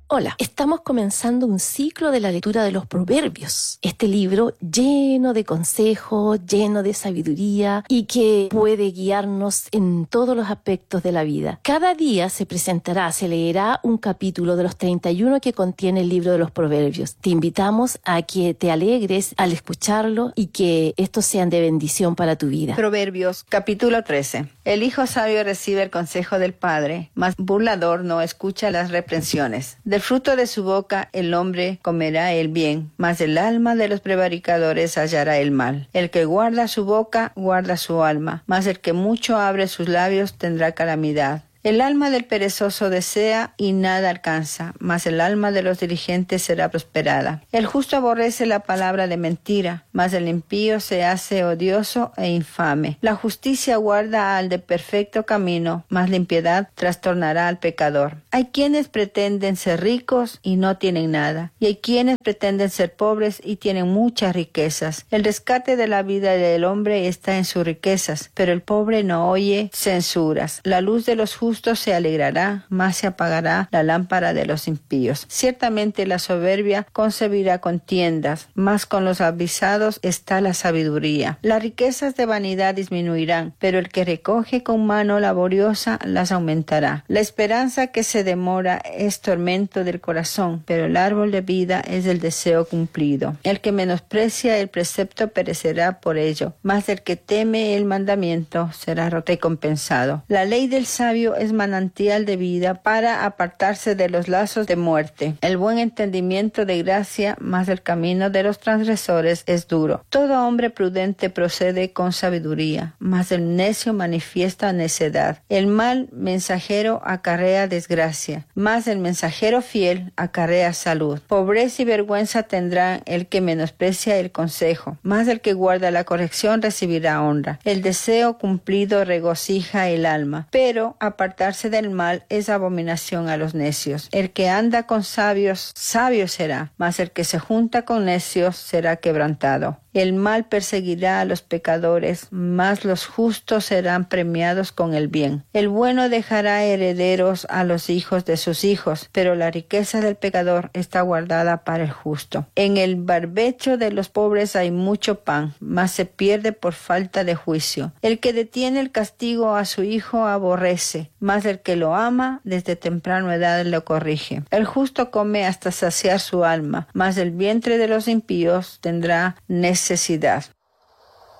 Hola, estamos comenzando un ciclo de la lectura de los Proverbios. Este libro lleno de consejos, lleno de sabiduría y que puede guiarnos en todos los aspectos de la vida. Cada día se leerá un capítulo de los 31 que contiene el libro de los Proverbios. Te invitamos a que te alegres al escucharlo y que estos sean de bendición para tu vida. Proverbios, capítulo 13. El hijo sabio recibe el consejo del padre, mas burlador no escucha las reprensiones. Del fruto de su boca el hombre comerá el bien, mas el alma de los prevaricadores hallará el mal. El que guarda su boca, guarda su alma, mas el que mucho abre sus labios tendrá calamidad. El alma del perezoso desea y nada alcanza, mas el alma de los diligentes será prosperada. El justo aborrece la palabra de mentira, mas el impío se hace odioso e infame. La justicia guarda al de perfecto camino, mas la impiedad trastornará al pecador. Hay quienes pretenden ser ricos y no tienen nada, y hay quienes pretenden ser pobres y tienen muchas riquezas. El rescate de la vida del hombre está en sus riquezas, pero el pobre no oye censuras. La luz de los justos se alegrará, mas se apagará la lámpara de los impíos. Ciertamente la soberbia concebirá contiendas, mas con los avisados está la sabiduría. Las riquezas de vanidad disminuirán, pero el que recoge con mano laboriosa las aumentará. La esperanza que se demora es tormento del corazón, pero el árbol de vida es el deseo cumplido. El que menosprecia el precepto perecerá por ello, mas el que teme el mandamiento será recompensado. La ley del sabio es manantial de vida para apartarse de los lazos de muerte. El buen entendimiento de gracia, mas el camino de los transgresores es duro. Todo hombre prudente procede con sabiduría, mas el necio manifiesta necedad. El mal mensajero acarrea desgracia, mas el mensajero fiel acarrea salud. Pobreza y vergüenza tendrá el que menosprecia el consejo, mas el que guarda la corrección recibirá honra. El deseo cumplido regocija el alma, pero apartarse del mal es abominación a los necios. El que anda con sabios, sabio será, mas el que se junta con necios será quebrantado. El mal perseguirá a los pecadores, mas los justos serán premiados con el bien. El bueno dejará herederos a los hijos de sus hijos, pero la riqueza del pecador está guardada para el justo. En el barbecho de los pobres hay mucho pan, mas se pierde por falta de juicio. El que detiene el castigo a su hijo aborrece, mas el que lo ama desde temprana edad lo corrige. El justo come hasta saciar su alma, mas el vientre de los impíos tendrá necesidad.